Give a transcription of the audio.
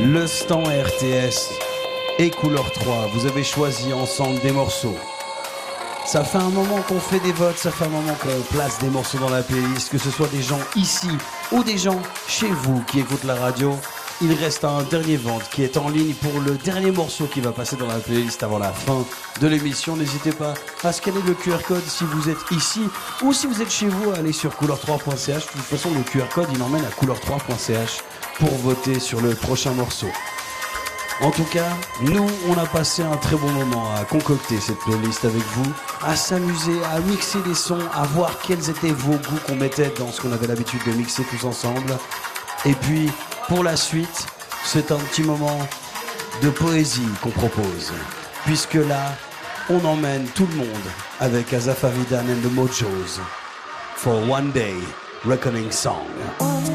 Le stand RTS et Couleur 3, vous avez choisi ensemble des morceaux. Ça fait un moment qu'on fait des votes, ça fait un moment qu'on place des morceaux dans la playlist, que ce soit des gens ici ou des gens chez vous qui écoutent la radio. Il reste un dernier vote qui est en ligne pour le dernier morceau qui va passer dans la playlist avant la fin de l'émission. N'hésitez pas à scanner le QR code si vous êtes ici ou si vous êtes chez vous, allez sur couleur3.ch. De toute façon, le QR code, il emmène à couleur3.ch pour voter sur le prochain morceau. En tout cas, nous, on a passé un très bon moment à concocter cette playlist avec vous, à s'amuser, à mixer des sons, à voir quels étaient vos goûts qu'on mettait dans ce qu'on avait l'habitude de mixer tous ensemble. Et puis, pour la suite, c'est un petit moment de poésie qu'on propose. Puisque là, on emmène tout le monde avec Azaf Avidan and the Mojos for One Day Reckoning Song.